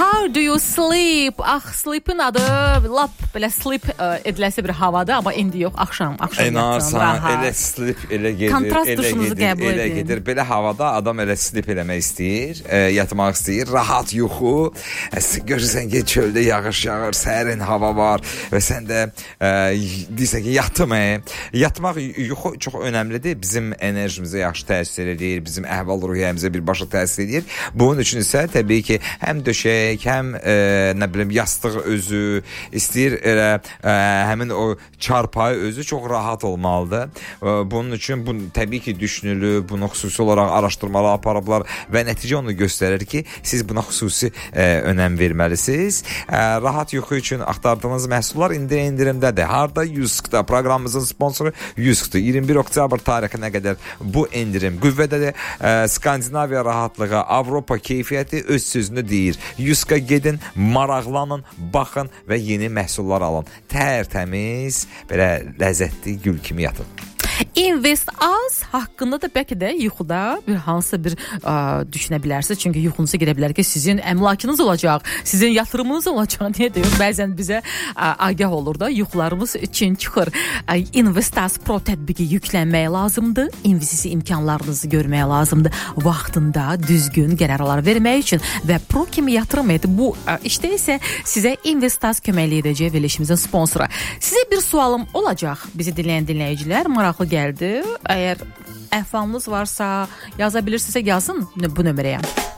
How do you sleep? Sleep'in adı lap belə sleep ediləsi bir havada, amma indi yox, axşam yatsan, rahat. Elə sleep, elə gedir, elə gedir. Belə havada adam elə sleep eləmək istəyir, yatmaq istəyir, rahat yuxu. Görürsən ki, çöldə yağış yağır, sərin hava var və sən də deyirsən ki, yatmaq, yuxu çox önəmlidir. Bizim enerjimizə yaxşı təsir edir, bizim əhval-ruhiyyəmizə birbaşa təsir edir. Bunun üçün isə təbii ki, həm döşək, həm nə bilim yastıq özü istəyir elə həmin o çarpayı özü çox rahat olmalıdır. Bunun üçün bu təbii ki düşünülür, bunu xüsusi olaraq araşdırmalar aparıblar və nəticə onu göstərir ki, siz buna xüsusi önəm verməlisiniz. Rahat yuxu üçün axtardığınız məhsullar indirimdədir. Harda? Yusk'da. Proqramımızın sponsoru Yusk'dur. 21 oktyabr tarixinə qədər bu indirim qüvvədədir. Skandinaviya rahatlığı, Avropa keyfiyyəti öz sözünü deyir. Yusk'a gedin, maraqlanın, baxın və yeni məhsullar alın. Tərtəmiz, belə ləzzətli gül kimi yatın. InvestAz haqqında da bəlkə də yuxuda hansısa bir düşünə bilərsiniz. Çünki yuxunuza girə bilər ki, sizin əmlakınız olacaq, sizin yatırımınız olacaq. Niyə deyir? Bəzən bizə agah olur da, yuxularımız üçün çıxır. InvestAz Pro tətbiqi yüklənmək lazımdır. İnvestisiya imkanlarınızı görmək lazımdır. Vaxtında düzgün qərarlar vermək üçün və Pro kimi yatırım et. Bu işdə isə sizə InvestAz köməklik edəcək verilişimizin sponsoru. Sizə bir sualım olacaq, bizi dinləyən dinləyicilər. Maraqlı gəldi. Əgər əhvalınız varsa, yaza bilirsinizsə yazın bu nömrəyə.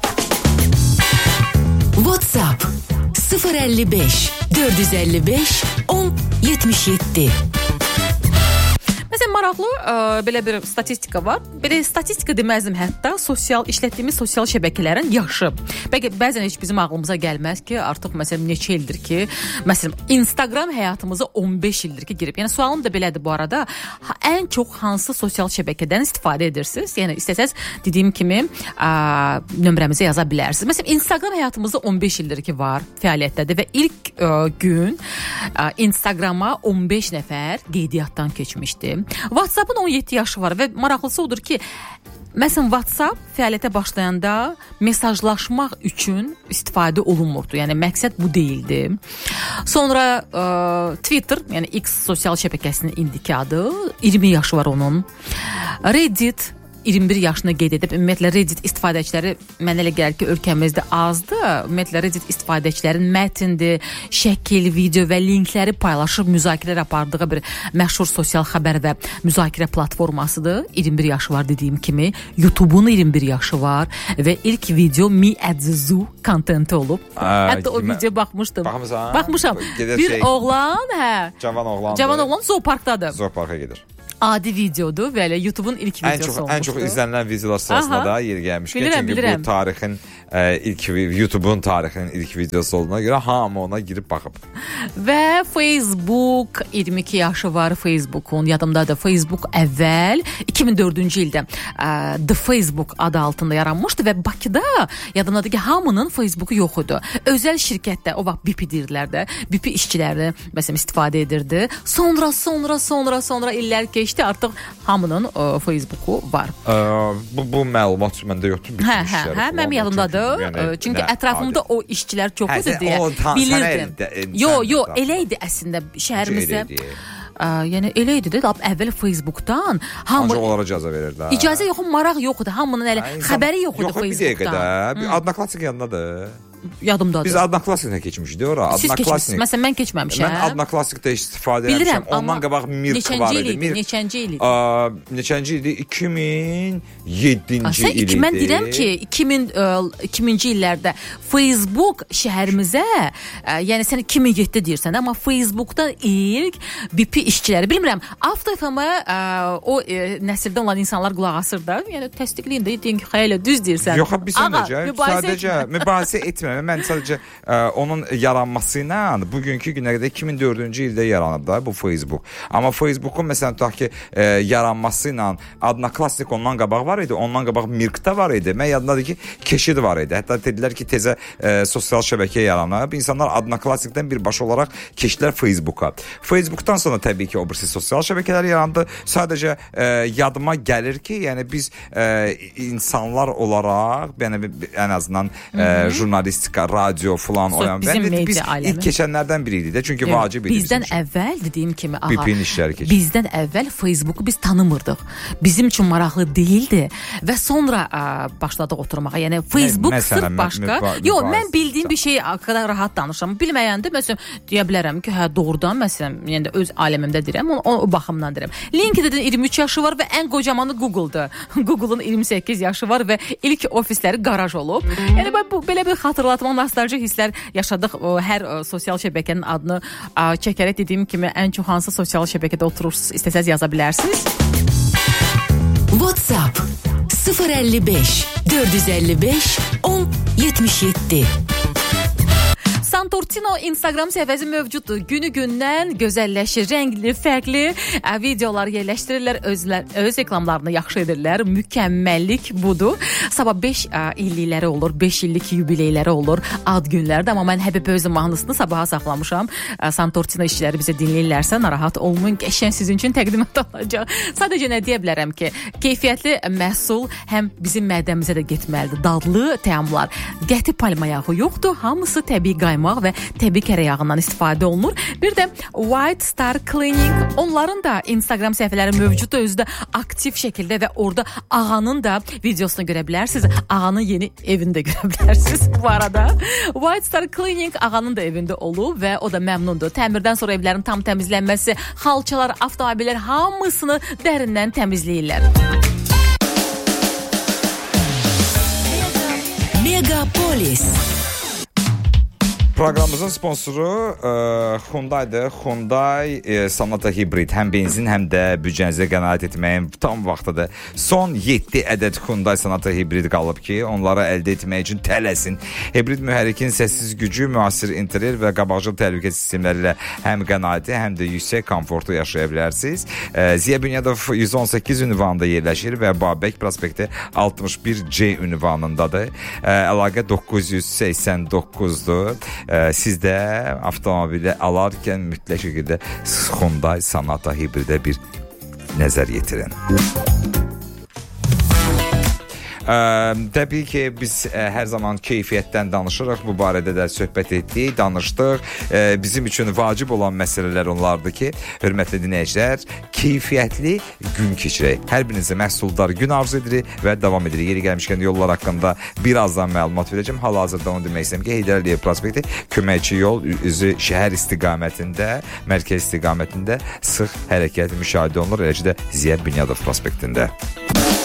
WhatsApp 055 455 1077. Məsələn, maraqlı belə bir statistika var. Belə statistika deməzdim hətta, işlətdiyimiz sosial şəbəkələrin yaşı. Bəlkə bəzən heç bizim ağlımıza gəlməz ki, artıq məsələn neçə ildir ki, məsələn Instagram həyatımıza 15 ildir ki girib. Yəni sualım da belədir bu arada. Ən çox hansı sosial şəbəkədən istifadə edirsiniz? Yəni istəsəz dediyim kimi nömrəmizə yaza bilərsiniz. Məsələn Instagram həyatımızda 15 ildir ki var, fəaliyyətdədir və ilk gün Instagrama 15 nəfər qeydiyyatdan keçmişdi. WhatsApp'ın 17 yaşı var və maraqlısı odur ki, məsələn WhatsApp fəaliyyətə başlayanda mesajlaşmaq üçün istifadə olunmurdu. Yəni məqsəd bu deyildi. Sonra Twitter, yəni X sosial şəbəkəsinin indiki adı, 20 yaşı var onun. Reddit 21 yaşını qeyd edib. Ümumiyyətlə Reddit istifadəçiləri mənə elə gəlir ki, ölkəmizdə azdır. Ümumiyyətlə Reddit istifadəçilərin mətndir, şəkil, video və linkləri paylaşıb müzakirələr apardığı bir məşhur sosial xəbər və müzakirə platformasıdır. 21 yaşı var dediyim kimi. YouTube'un 21 yaşı var və ilk video Me at the Zoo kontenti olub. Hətta o videoya baxmışdım. Baxmışam. Bir oğlan, Cavan oğlan zooparkdadır. Zooparka gedir. Adi videodur və elə YouTube'un ilk videosu olmuşdur. Ən çox izlənilən videolar sırasında da yer gəlmişkən. Çünki bu tarixin YouTube'un tarixinin ilk videosu olduğuna görə hamı ona girib baxıb. Və Facebook 22 yaşı var Facebook'un. Yadımdadır, Facebook əvvəl 2004-cü ildə The Facebook adı altında yaranmışdı və Bakıda yadımdadır ki, hamının Facebook'u yox idi. Özəl şirkətdə, o vaxt BP deyirlər də, BP işçiləri məsələn istifadə edirdi. Sonra illər keçdi, artıq hamının Facebook'u var. Bu məlumat məndə yoxdur. Mənim yadımdadır. Çünki ətrafımda o işçilər çox idi deyə bilirdim. Yo, elə idi əslində şəhərimizdə. Yəni elə idi də, əvvəl Facebook'dan ancaq onlara icazə verirlər. İcazə yox, maraq yox idi. Hamının elə xəbəri yox idi Facebook'dan. Bir Adnaklassik yanındadır. Yadımdadır. Biz Adnaklassiklə keçmişdik ora. Siz keçmişsiniz. Məsələn, mən keçməmişəm. Mən Adnaklassikdə istifadə etmişəm. Ondan qabaq Mirk var idi. Neçənci il idi? Neçənci ildir? 2007-ci il idi. Mən deyirəm ki, 2000-ci illərdə Facebook şəhərimizə, yəni sən 2007 deyirsən, amma Facebook'da ilk BP işçiləri, bilmirəm, Avtofama o nəsildə olan insanlar qulaq asır da, yəni təsdiqləyin də, deyin ki, xəylə düz deyirsən. Yox, biz sadəcə mübahisə etmirəm. Mən sadəcə onun yaranması ilə bugünkü günə qədər 2004-cü ildə yaranıb da bu Facebook. Amma Facebook'un məsələn tutaq ki, yaranması ilə Adnaklassik ondan qabaq var idi, ondan qabaq Mirk'da var idi. Mən yadımdadır ki, Keşid var idi. Hətta dedilər ki, tezə sosial şəbəkə yaranıb. İnsanlar Adnaklassikdən birbaşa olaraq keçdilər Facebook'a. Facebook'dan sonra təbii ki, o birisi sosial şəbəkələr yarandı. Sadəcə yadıma gəlir ki, yəni biz insanlar olaraq, yəni ən azından jurnalist jurnalistika, radio falan oyan. Bizim media aləmi. İlk keçənlərdən biriydi də, çünki vacib idi. Bizdən əvvəl dediyim kimi VPN işləri keçdi. Bizdən əvvəl Facebooku biz tanımırdıq. Bizim üçün maraqlı değildi və sonra başladıq oturmağa. Yəni Facebook sırf başqa. Yox, mən bildiyim bir şey qədər rahat danışıram. Bilməyəndə məsələn deyə bilərəm ki, hə doğrudan məsələn, yəni öz aləmimdə deyirəm, o baxımdan deyirəm. LinkedIn 23 yaşı var və ən qocamanı Google-dur. Google'ın 28 yaşı var və ilk ofisləri qaraj olub. Yəni bu belə bir xatırlatma, nostalji hisslər yaşadıq. Hər sosial şəbəkənin adını çəkərək dediyim kimi ən çox hansı sosial şəbəkədə oturursunuz, istəsəz yaza bilərsiniz. WhatsApp 055 455 10 77. Santortino Instagram səhifəsi mövcuddur. Günü-gündən gözəlləşir, rəngli, fərqli videolar yerləşdirirlər, öz reklamlarını yaxşı edirlər. Mükəmməllik budur. Sabah 5 illikləri olur, 5 illik yubileyləri olur, ad günlərdə. Amma mən Həbib özüm mahnısını sabaha saxlamışam. Santortino işçiləri bizə dinləyirlərsə narahat olmayın, qəşəng sizin üçün təqdimat olacaq. Sadəcə nə deyə bilərəm ki, keyfiyyətli məhsul həm bizim mədəmizə də getməlidir. Dadlı təamlar. Qəti palma yağı yoxdur, hamısı təbii qaymaq və təbii kərə yağından istifadə olunur. Bir də White Star Cleaning, onların da Instagram səhifələri mövcuddur özü də aktiv şəkildə və orada ağanın da videosunu görə bilərsiniz. Ağanın yeni evini də görə bilərsiniz bu arada. White Star Cleaning ağanın da evində olub və o da məmnundur. Təmirdən sonra evlərin tam təmizlənməsi, xalçalar, avtomobillər hamısını dərindən təmizləyirlər. Megapolis. Proqramımızın sponsoru Hyundai'dir. Hyundai Sonata Hybrid. Həm benzin, həm də büdcənizə qənaət etməyin tam vaxtıdır. Son 7 ədəd Hyundai Sonata Hybrid qalıb ki, onları əldə etmək üçün tələsin. Hibrid mühərrikin səssiz gücü, müasir interior və qabaqcıl təhlükəsizlik sistemləri ilə həm qənaəti, həm də yüksək komfortu yaşaya bilərsiniz. Ziya Bünyadov 118 ünvanında yerləşir və Babək prospekti 61C ünvanındadır. Əlaqə 989-dur. Siz də avtomobili alarkən mütləq şəkildə Hyundai Sonata Hybridə bir nəzər yetirin. Təbii ki, biz hər zaman keyfiyyətdən danışırıq. Bu barədə də söhbət etdik, danışdıq. Bizim üçün vacib olan məsələlər onlardır ki, hörmətli dinləyicilər, keyfiyyətli gün keçirək. Hər birinizə məhsuldar gün arzu edirik və davam edirik. Yeri gəlmişkən yollar haqqında birazdan məlumat verəcəm. Hal-hazırda onu demək istəyirəm ki, Heydər Əliyev prospekti köməkçi yol üzü şəhər istiqamətində, mərkəz istiqamətində sıx hərəkət müşahidə olunur. Eləcə də Ziya Bünyadov prospektində.